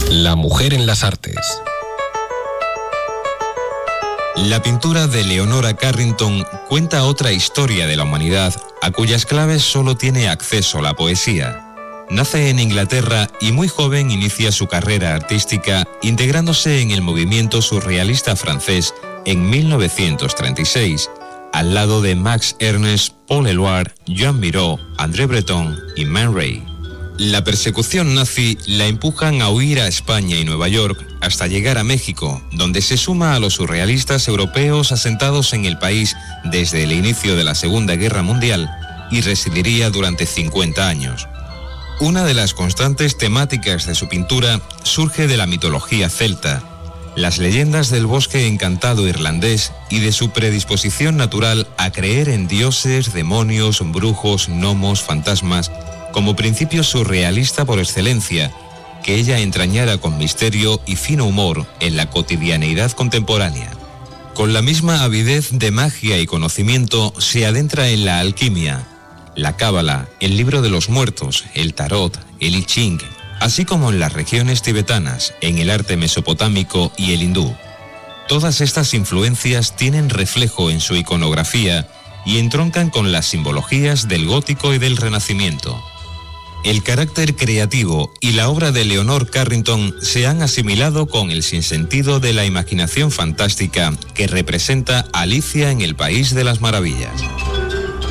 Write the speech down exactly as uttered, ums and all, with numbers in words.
La mujer en las artes. La pintura de Leonora Carrington cuenta otra historia de la humanidad a cuyas claves solo tiene acceso la poesía. Nace en Inglaterra y muy joven inicia su carrera artística integrándose en el movimiento surrealista francés en mil novecientos treinta y seis, al lado de Max Ernst, Paul Éluard, Joan Miró, André Breton y Man Ray. La persecución nazi la empujan a huir a España y Nueva York hasta llegar a México, donde se suma a los surrealistas europeos asentados en el país desde el inicio de la Segunda Guerra Mundial y residiría durante cincuenta años. Una de las constantes temáticas de su pintura surge de la mitología celta, las leyendas del bosque encantado irlandés y de su predisposición natural a creer en dioses, demonios, brujos, gnomos, fantasmas, como principio surrealista por excelencia, que ella entrañara con misterio y fino humor en la cotidianeidad contemporánea. Con la misma avidez de magia y conocimiento se adentra en la alquimia, la cábala, el libro de los muertos, el tarot, el I Ching, así como en las regiones tibetanas, en el arte mesopotámico y el hindú. Todas estas influencias tienen reflejo en su iconografía y entroncan con las simbologías del gótico y del renacimiento. El carácter creativo y la obra de Leonor Carrington se han asimilado con el sinsentido de la imaginación fantástica que representa Alicia en el País de las Maravillas.